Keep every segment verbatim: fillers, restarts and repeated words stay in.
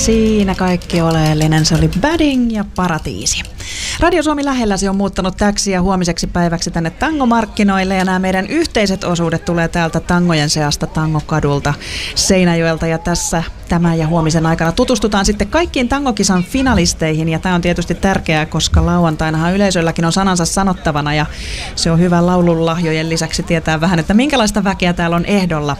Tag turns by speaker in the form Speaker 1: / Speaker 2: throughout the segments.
Speaker 1: Siinä kaikki oleellinen. Se oli Badding ja Paratiisi. Radio Suomi Lähelläsi on muuttanut täksi ja huomiseksi päiväksi tänne tangomarkkinoille. Ja nämä meidän yhteiset osuudet tulee täältä tangojen seasta Tangokadulta Seinäjoelta. Ja tässä tämän ja huomisen aikana tutustutaan sitten kaikkiin tangokisan finalisteihin. Ja tämä on tietysti tärkeää, koska lauantainahan yleisölläkin on sanansa sanottavana. Ja se on hyvä laulunlahjojen lisäksi tietää vähän, että minkälaista väkeä täällä on ehdolla.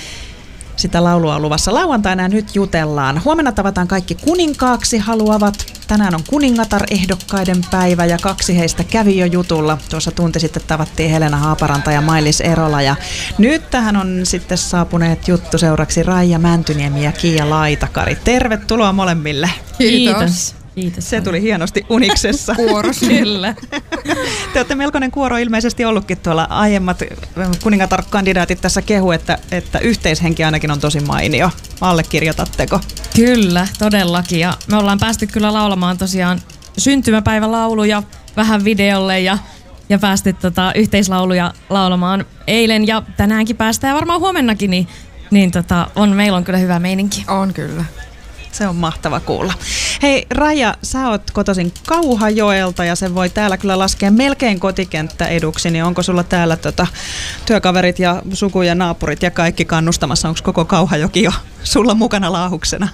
Speaker 1: Sitä laulua on luvassa lauantaina nyt jutellaan. Huomenna tavataan kaikki kuninkaaksi haluavat. Tänään on kuningatar-ehdokkaiden päivä ja kaksi heistä kävi jo jutulla. Tuossa tunti sitten tavattiin Helena Haaparanta ja Mailis Erola. Ja nyt tähän on sitten saapuneet juttuseuraksi Raija Mäntyniemi ja Kiia Laitakari. Tervetuloa molemmille.
Speaker 2: Kiitos. Kiitos.
Speaker 1: Se tuli hienosti uniksessa.
Speaker 2: Kuoros. Kyllä.
Speaker 1: Te olette melkoinen kuoro ilmeisesti ollutkin tuolla. Aiemmat kuningatar-kandidaatit tässä kehu, että, että yhteishenki ainakin on tosi mainio. Allekirjoitatteko?
Speaker 2: Kyllä, todellakin. Ja me ollaan päästy kyllä laulamaan tosiaan syntymäpäivälauluja vähän videolle ja, ja päästy tota, yhteislauluja laulamaan eilen ja tänäänkin päästään ja varmaan huomennakin, niin, niin tota, on, meillä on kyllä hyvä meininki.
Speaker 3: On kyllä.
Speaker 1: Se on mahtava kuulla. Hei Raija, sä oot kotoisin Kauhajoelta ja se voi täällä kyllä laskea melkein kotikenttä eduksi, niin onko sulla täällä tota, työkaverit ja suku ja naapurit ja kaikki kannustamassa? Onko koko Kauhajoki jo sulla mukana laahuksena?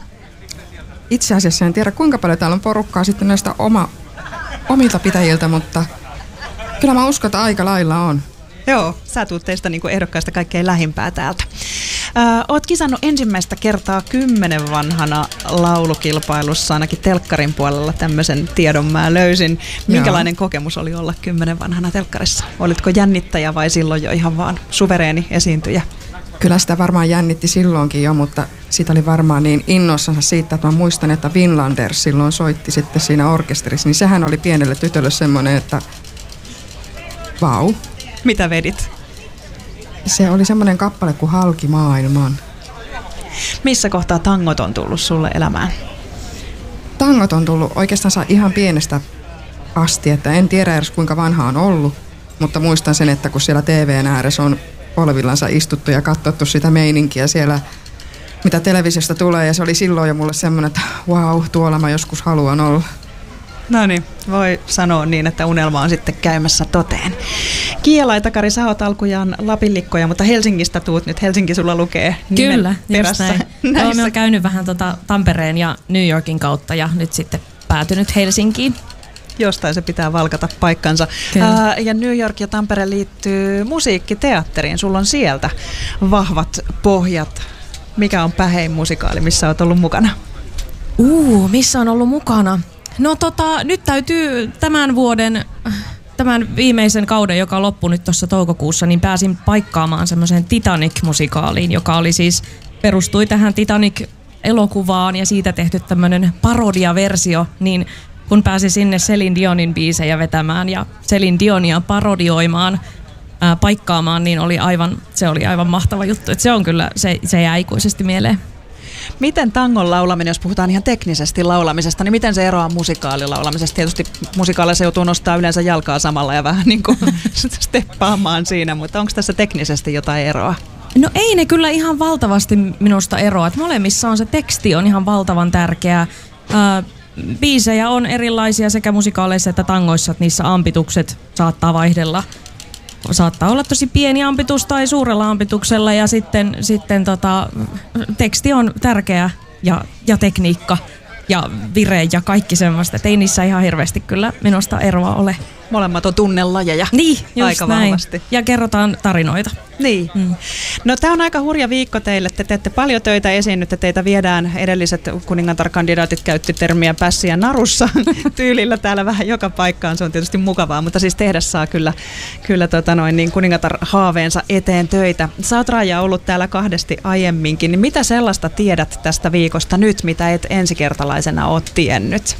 Speaker 3: Itse asiassa en tiedä kuinka paljon täällä on porukkaa sitten näistä oma, omilta pitäjiltä, mutta kyllä mä uskon, että aika lailla on.
Speaker 1: Joo, sä tuut teistä niin kuin ehdokkaista kaikkein lähimpää täältä. Ö, oot kisannut ensimmäistä kertaa kymmenen vanhana laulukilpailussa, ainakin telkkarin puolella tämmöisen tiedon mä löysin. Minkälainen Joo. kokemus oli olla kymmenen vanhana telkkarissa? Olitko jännittäjä vai silloin jo ihan vaan suvereeni esiintyjä?
Speaker 3: Kyllä sitä varmaan jännitti silloinkin jo, mutta siitä oli varmaan niin innoissansa siitä, että mä muistan, että Finlanders silloin soitti sitten siinä orkesterissa, niin sehän oli pienelle tytölle semmoinen, että vau.
Speaker 1: Mitä vedit?
Speaker 3: Se oli semmoinen kappale kuin Halki maailman.
Speaker 1: Missä kohtaa tangot on tullut sulle elämään?
Speaker 3: Tangot on tullut oikeastaan ihan pienestä asti, että en tiedä edes kuinka vanha on ollut, mutta muistan sen, että kun siellä T V:n ääressä on polvillansa istuttu ja katsottu sitä meininkiä siellä, mitä televisiosta tulee, ja se oli silloin jo mulle semmoinen, että vau, tuolla mä joskus haluan olla.
Speaker 1: No niin, voi sanoa niin, että unelma on sitten käymässä toteen. Kiia Laitakari, sä oot alkujaan Lapinlikkoja, mutta Helsingistä tuut nyt. Helsinki sulla lukee nimen
Speaker 2: Kyllä,
Speaker 1: perässä.
Speaker 2: Kyllä, Joo, mä oon käynyt vähän tota Tampereen ja New Yorkin kautta ja nyt sitten päätynyt Helsinkiin.
Speaker 1: Jostain se pitää valkata paikkansa. Ää, ja New York ja Tampere liittyy musiikkiteatteriin. Sulla on sieltä vahvat pohjat. Mikä on pähein musikaali, missä oot ollut mukana?
Speaker 2: Uu, missä on ollut mukana? No tota, nyt täytyy tämän vuoden, tämän viimeisen kauden, joka loppui nyt tuossa toukokuussa, niin pääsin paikkaamaan semmoiseen Titanic-musikaaliin, joka oli siis, perustui tähän Titanic-elokuvaan ja siitä tehty tämmöinen parodiaversio, niin kun pääsi sinne Celine Dionin biisejä vetämään ja Celine Dionia parodioimaan, ää, paikkaamaan, niin oli aivan, se oli aivan mahtava juttu. Et se on kyllä, se, se jää ikuisesti mieleen.
Speaker 1: Miten tangon laulaminen, jos puhutaan ihan teknisesti laulamisesta, niin miten se eroaa musikaalilaulamista? Tietysti musikaaleissa joutuu nostaa yleensä jalkaa samalla ja vähän niin kuin steppaamaan siinä, mutta onko tässä teknisesti jotain eroa?
Speaker 2: No ei ne kyllä ihan valtavasti minusta eroa. Et molemmissa on se teksti on ihan valtavan tärkeä. Ää, biisejä on erilaisia sekä musikaaleissa että tangoissa, että niissä ampitukset saattaa vaihdella. Saattaa olla tosi pieni ampitus tai suurella ampituksella ja sitten, sitten tota, teksti on tärkeä ja, ja tekniikka ja vire ja kaikki semmoista. Et ei niissä ihan hirveästi kyllä minusta eroa ole.
Speaker 1: Molemmat on tunnelajeja
Speaker 2: niin,
Speaker 1: aika
Speaker 2: näin.
Speaker 1: Vahvasti.
Speaker 2: Ja kerrotaan tarinoita.
Speaker 1: Niin. Mm. No tämä on aika hurja viikko teille. Te teette paljon töitä esiinnytte. Teitä viedään, edelliset kuningatar-kandidaatit käytti termiä pässiä narussa tyylillä täällä vähän joka paikkaan. Se on tietysti mukavaa, mutta siis tehdä saa kyllä, kyllä tota noin, niin kuningatar-haaveensa eteen töitä. Sä oot Raija ollut täällä kahdesti aiemminkin. Niin mitä sellaista tiedät tästä viikosta nyt, mitä et ensikertalaisena oot tiennyt?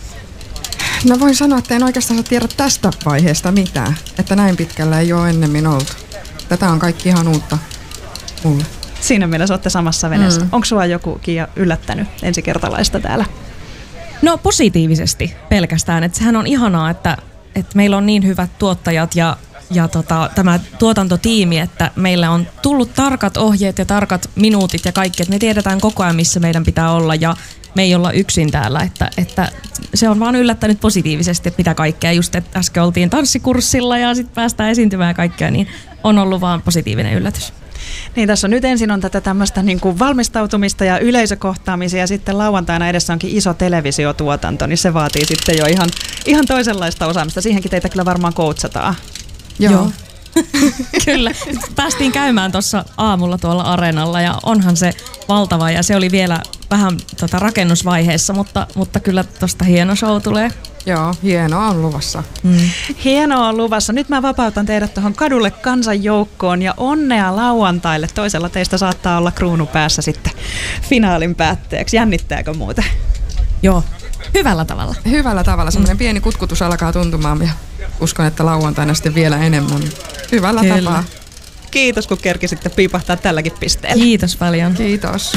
Speaker 3: No voin sanoa, että en oikeastaan tiedä tästä vaiheesta mitään, että näin pitkällä ei ole ennemmin oltu. Tätä on kaikki ihan uutta mulle.
Speaker 1: Siinä mielessä olette samassa veneessä. Mm. Onko sua joku Kiia yllättänyt ensikertalaista täällä?
Speaker 2: No positiivisesti pelkästään. Että sehän on ihanaa, että, että meillä on niin hyvät tuottajat ja, ja tota, tämä tuotantotiimi, että meillä on tullut tarkat ohjeet ja tarkat minuutit ja kaikki. Että me tiedetään koko ajan, missä meidän pitää olla ja me ei olla yksin täällä, että, että se on vaan yllättänyt positiivisesti, että mitä kaikkea. Just, että äsken oltiin tanssikurssilla ja sitten päästään esiintymään ja kaikkea, niin on ollut vaan positiivinen yllätys.
Speaker 1: Niin, tässä on nyt ensin on tätä tämmöistä niin kuin valmistautumista ja yleisökohtaamisia ja sitten lauantaina edessä onkin iso televisiotuotanto, niin se vaatii sitten jo ihan, ihan toisenlaista osaamista. Siihenkin teitä kyllä varmaan coachataan.
Speaker 2: Joo. Joo. Kyllä. Päästiin käymään tuossa aamulla tuolla areenalla ja onhan se valtava ja se oli vielä vähän tota rakennusvaiheessa, mutta, mutta kyllä tuosta hieno show tulee.
Speaker 3: Joo, hienoa on luvassa.
Speaker 1: Mm. Hienoa on luvassa. Nyt mä vapautan teidät tuohon kadulle kansanjoukkoon ja onnea lauantaille. Toisella teistä saattaa olla kruunu päässä sitten finaalin päätteeksi. Jännittääkö muuten?
Speaker 2: Joo, hyvällä tavalla.
Speaker 3: Hyvällä tavalla. Semmoinen mm. pieni kutkutus alkaa tuntumaan ja uskon, että lauantaina sitten vielä enemmän. Hyvällä Kyllä. tapaa.
Speaker 1: Kiitos, kun kerkisitte piipahtaa tälläkin pisteellä.
Speaker 2: Kiitos paljon.
Speaker 3: Kiitos.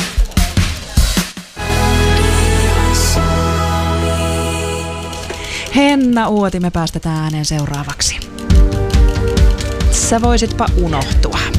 Speaker 1: Henna Uoti, me päästetään ääneen seuraavaksi. Sä voisitpa unohtua.